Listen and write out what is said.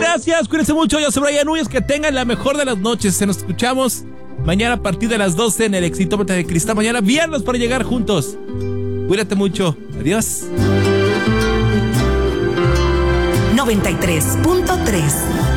gracias, cuídense mucho. Yo soy Brian Núñez, que tengan la mejor de las noches. Se nos escuchamos mañana a partir de las 12 en el Exitómetro de Cristal. Mañana viernes para llegar juntos. Cuídate mucho. Adiós. 93.3